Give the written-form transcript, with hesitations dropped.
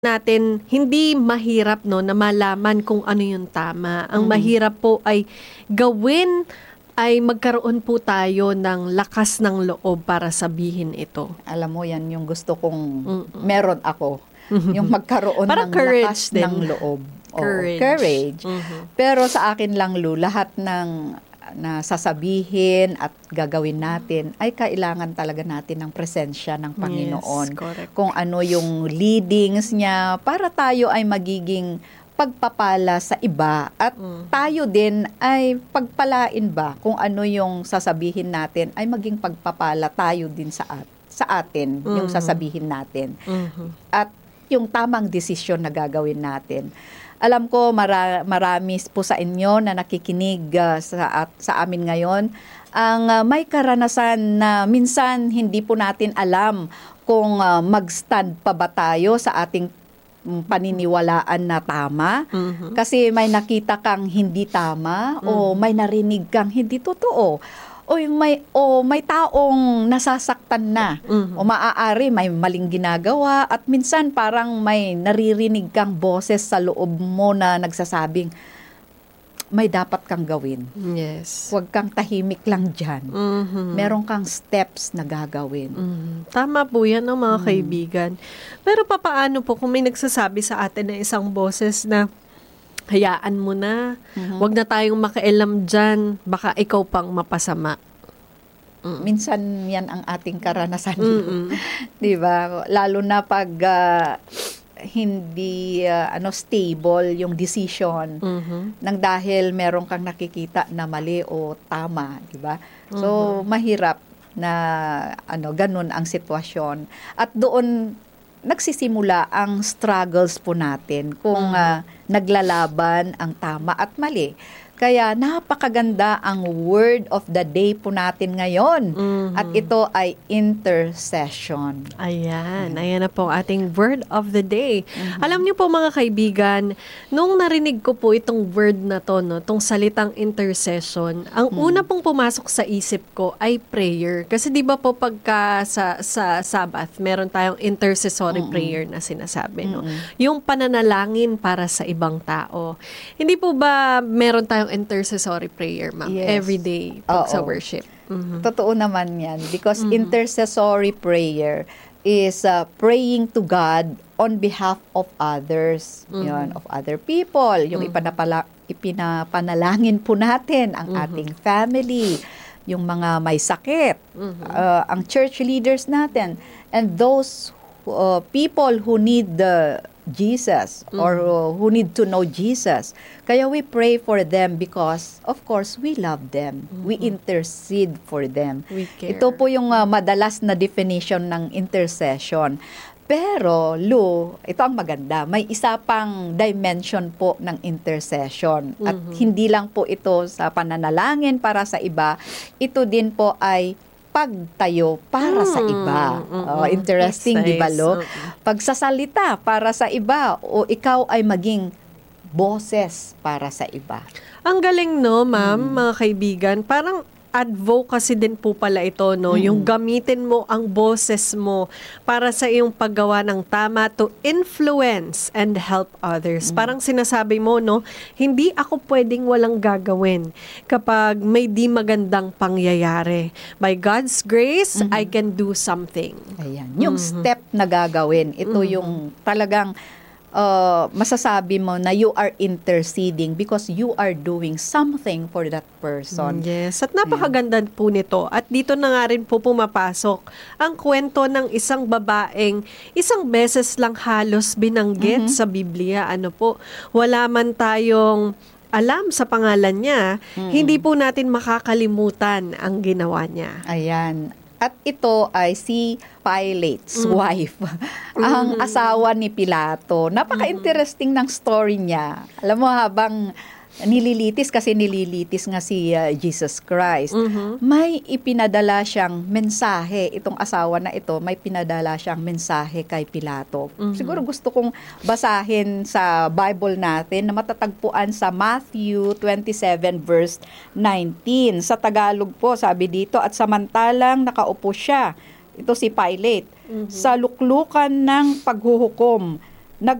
natin hindi mahirap no na malaman kung ano yung tama. Ang mahirap po ay magkaroon po tayo ng lakas ng loob para sabihin ito. Alam mo, yan yung gusto kong meron ako. Yung magkaroon Parang ng courage lakas din. ng loob. Courage. Pero sa akin lang, Lu, lahat ng na sasabihin at gagawin natin ay kailangan talaga natin ng presensya ng Panginoon. Yes, correct. Kung ano yung leadings niya para tayo ay magiging pagpapala sa iba at tayo din ay pagpalain ba kung ano yung sasabihin natin ay maging pagpapala tayo din sa atin yung sasabihin natin. At yung tamang desisyon na gagawin natin. Alam ko marami po sa inyo na nakikinig sa amin ngayon ang may karanasan na minsan hindi po natin alam kung mag-stand pa ba tayo sa ating paniniwalaan na tama. Kasi may nakita kang hindi tama o may narinig kang hindi totoo. O may taong nasasaktan na o maaari may maling ginagawa at minsan parang may naririnig kang boses sa loob mo na nagsasabing may dapat kang gawin. Yes. Huwag kang tahimik lang dyan. Meron kang steps na gagawin. Tama po yan mga kaibigan. Pero papaano po kung may nagsasabi sa atin na isang boses na hayaan mo na. Huwag na tayong makialam dyan. Baka ikaw pang mapasama. Minsan yan ang ating karanasan. Diba? Lalo na pag hindi stable yung decision nang dahil meron kang nakikita na mali o tama. Diba? So, mahirap na ganun ang sitwasyon. At doon nagsisimula ang struggles po natin kung naglalaban ang tama at mali. Kaya napakaganda ang word of the day po natin ngayon. At ito ay intercession. Ayan na po ang ating word of the day. Alam niyo po mga kaibigan, nung narinig ko po itong word na to, no, itong salitang intercession, ang una pong pumasok sa isip ko ay prayer. Kasi di ba po pagka sa Sabbath, meron tayong intercessory prayer na sinasabi. No? Yung pananalangin para sa ibang tao. Hindi po ba meron tayong intercessory prayer, ma'am? Yes. Every day sa worship. Totoo naman yan. Because intercessory prayer is praying to God on behalf of others, yun, of other people. Yung ipinapanalangin po natin ang ating family, yung mga may sakit, ang church leaders natin, and those people who need Jesus or who need to know Jesus. Kaya we pray for them because, of course, we love them. We intercede for them. We care. Ito po yung madalas na definition ng intercession. Pero, Lu, ito ang maganda. May isa pang dimension po ng intercession. At hindi lang po ito sa pananalangin para sa iba. Ito din po ay pagtayo para sa iba. Interesting, di ba, Lo? Pagsasalita para sa iba o ikaw ay maging boses para sa iba. Ang galing, no, ma'am, mga kaibigan. Parang advocacy din po pala ito, no? Yung gamitin mo ang boses mo para sa iyong paggawa ng tama to influence and help others. Parang sinasabi mo, no? Hindi ako pwedeng walang gagawin kapag may di magandang pangyayari. By God's grace, I can do something. Ayan. Yung step na gagawin, ito yung talagang masasabi mo na you are interceding because you are doing something for that person. Yes, at napakaganda po nito. At dito na nga rin po pumapasok ang kwento ng isang babaeng isang beses lang halos binanggit sa Biblia. Ano po, wala man tayong alam sa pangalan niya, hindi po natin makakalimutan ang ginawa niya. Ayan. At ito ay si Pilate's wife, ang asawa ni Pilato. Napaka-interesting ng story niya. Alam mo, habang nililitis nga si Jesus Christ, may ipinadala siyang mensahe. Itong asawa na ito, may pinadala siyang mensahe kay Pilato. Siguro gusto kong basahin sa Bible natin na matatagpuan sa Matthew 27 verse 19. Sa Tagalog po, sabi dito, at samantalang nakaupo siya, ito si Pilate, sa luklukan ng paghuhukom,